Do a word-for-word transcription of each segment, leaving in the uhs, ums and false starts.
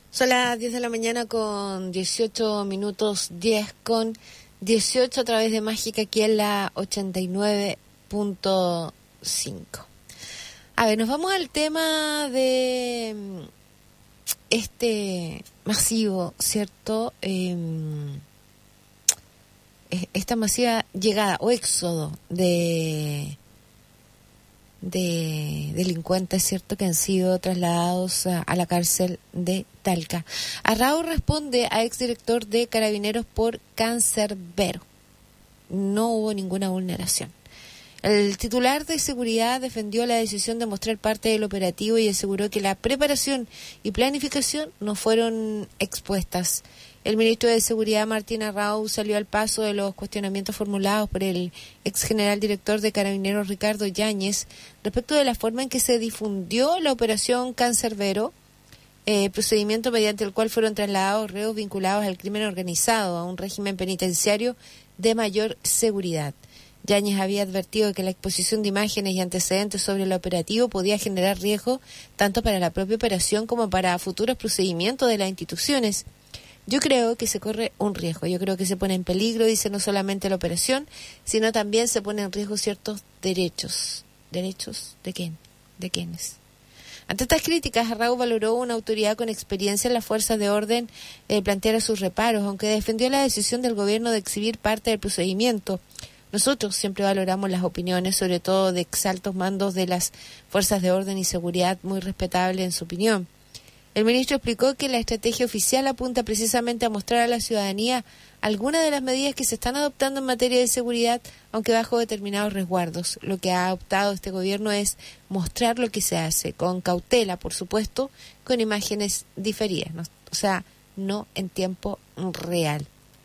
Son las diez de la mañana con dieciocho minutos, diez con dieciocho a través de Mágica aquí en la ochenta y nueve punto cinco. A ver, nos vamos al tema de este masivo, ¿cierto? Eh, esta masiva llegada o éxodo de... de delincuentes, ¿cierto?, que han sido trasladados a, a la cárcel de Talca. Arrau responde a exdirector de Carabineros por cancerbero. No hubo ninguna vulneración. El titular de seguridad defendió la decisión de mostrar parte del operativo y aseguró que la preparación y planificación no fueron expuestas. El ministro de Seguridad, Martín Arrau, salió al paso de los cuestionamientos formulados por el ex general director de Carabineros, Ricardo Yáñez, respecto de la forma en que se difundió la operación Cancerbero, eh, procedimiento mediante el cual fueron trasladados reos vinculados al crimen organizado a un régimen penitenciario de mayor seguridad. Yáñez había advertido que la exposición de imágenes y antecedentes sobre el operativo podía generar riesgo tanto para la propia operación como para futuros procedimientos de las instituciones. Yo creo que se corre un riesgo, yo creo que se pone en peligro, dice, no solamente la operación, sino también se pone en riesgo ciertos derechos. ¿Derechos de quién? ¿De quiénes? Ante estas críticas, Arrau valoró una autoridad con experiencia en las fuerzas de orden eh, planteara sus reparos, aunque defendió la decisión del gobierno de exhibir parte del procedimiento. Nosotros siempre valoramos las opiniones, sobre todo de exaltos mandos de las fuerzas de orden y seguridad, muy respetable en su opinión. El ministro explicó que la estrategia oficial apunta precisamente a mostrar a la ciudadanía algunas de las medidas que se están adoptando en materia de seguridad, aunque bajo determinados resguardos. Lo que ha adoptado este gobierno es mostrar lo que se hace, con cautela, por supuesto, con imágenes diferidas, ¿no? O sea, no en tiempo real.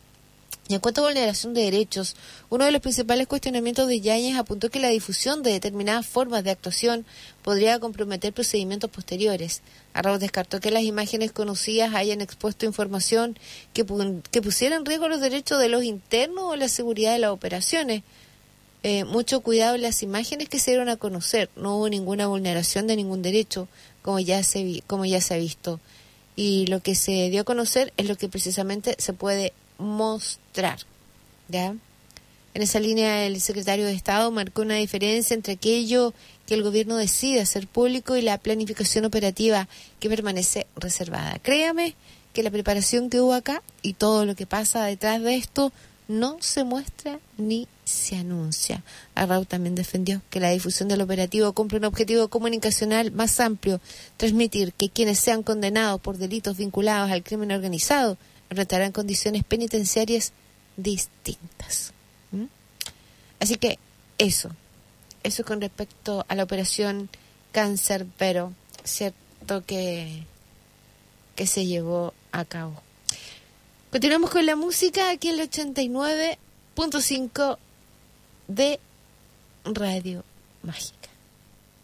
Y en cuanto a vulneración de derechos, uno de los principales cuestionamientos de Yáñez apuntó que la difusión de determinadas formas de actuación podría comprometer procedimientos posteriores. Arrau descartó que las imágenes conocidas hayan expuesto información que, pu- que pusiera en riesgo los derechos de los internos o la seguridad de las operaciones. Eh, mucho cuidado en las imágenes que se dieron a conocer. No hubo ninguna vulneración de ningún derecho, como ya se vi- como ya se ha visto. Y lo que se dio a conocer es lo que precisamente se puede mostrar, ¿ya? En esa línea, el secretario de Estado marcó una diferencia entre aquello que el gobierno decide hacer público y la planificación operativa que permanece reservada. Créame que la preparación que hubo acá y todo lo que pasa detrás de esto no se muestra ni se anuncia. Arrau también defendió que la difusión del operativo cumple un objetivo comunicacional más amplio: transmitir que quienes sean condenados por delitos vinculados al crimen organizado enfrentarán condiciones penitenciarias distintas. ¿Mm? Así que eso, eso con respecto a la operación Cancerbero, cierto que, que se llevó a cabo. Continuamos con la música aquí en el ochenta y nueve punto cinco de Radio Mágica.